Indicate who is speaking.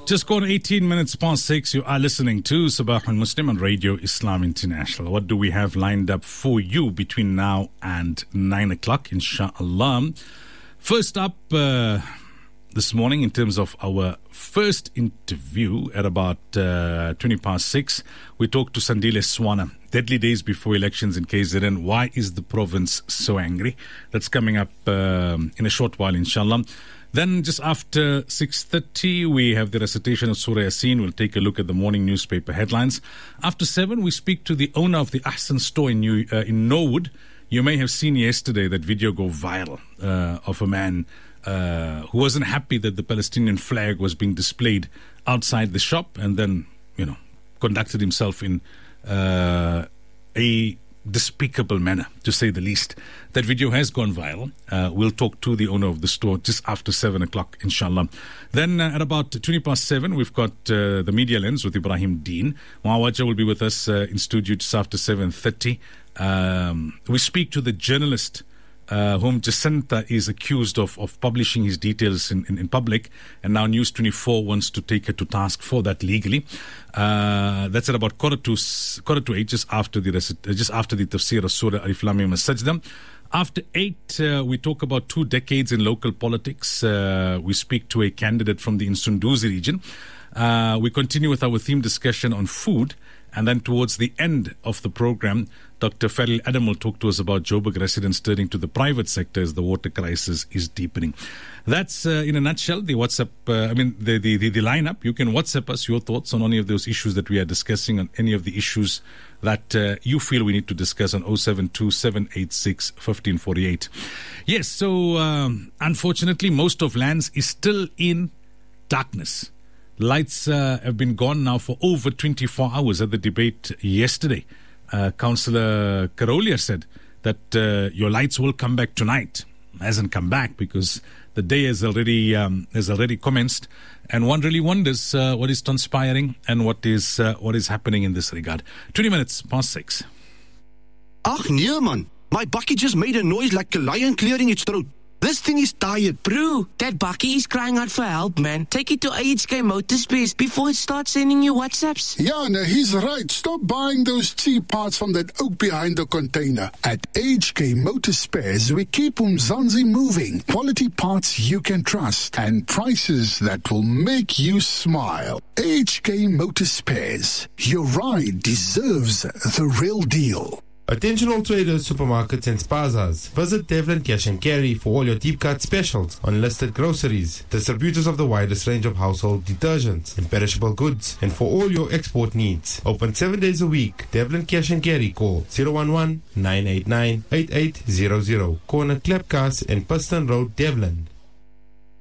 Speaker 1: Just gone 18 minutes past 6. You are listening to Sabah al-Muslim on Radio Islam International. What do we have lined up for you between now and 9 o'clock, inshallah? First up this morning, in terms of our first interview at about 20 past 6, we talked to Sandile Swana. Deadly days before elections in KZN. Why is the province so angry? That's coming up in a short while, inshallah. Then just after 6:30, we have the recitation of Surah Yasin. We'll take a look at the morning newspaper headlines. After 7, we speak to the owner of the Ahsan store in Norwood. You may have seen yesterday that video go viral of a man who wasn't happy that the Palestinian flag was being displayed outside the shop, and then, conducted himself in a despicable manner, to say the least. That video has gone viral. We'll talk to the owner of the store just after 7 o'clock, inshallah. Then at about 20 past 7, we've got the Media Lens with Ibrahim Deen. Muawaja will be with us in studio just after 7:30. We speak to the journalist whom Jacinta is accused of publishing his details in public, and now News 24 wants to take her to task for that legally. That's at about quarter to 8, just after the tafsir of Surah Alif Lam Mim As-Sajda. After 8, we talk about 2 decades in local politics. We speak to a candidate from the Insunduzi region. We continue with our theme discussion on food. And then towards the end of the program, Dr. Faril Adam will talk to us about Joburg residents turning to the private sector as the water crisis is deepening. That's, in a nutshell, the WhatsApp, the lineup. You can WhatsApp us your thoughts on any of those issues that we are discussing, on any of the issues that you feel we need to discuss on 072-786-1548. Yes, so unfortunately, most of lands is still in darkness. Lights have been gone now for over 24 hours. At the debate yesterday, Councillor Karolia said that your lights will come back tonight. Hasn't come back because the day has already commenced, and one really wonders what is transpiring and what is happening in this regard. 20 minutes past 6.
Speaker 2: Ach nee man, my bakkie just made a noise like a lion clearing its throat. This thing is tired.
Speaker 3: Bro, that bakkie is crying out for help, man. Take it to AHK Motorspares before it starts sending you WhatsApps.
Speaker 4: Yeah, no, he's right. Stop buying those cheap parts from that oak behind the container. At AHK Motorspares, we keep Umzansi moving. Quality parts you can trust and prices that will make you smile. AHK Motorspares. Your ride deserves the real deal.
Speaker 5: Attention all traders, supermarkets and spazas. Visit Devlin Cash and Carry for all your deep cut specials on listed groceries, distributors of the widest range of household detergents and perishable goods, and for all your export needs. Open 7 days a week. Devlin Cash and Carry. Call 011-989-8800. Corner Klepkas and Piston Road, Devlin.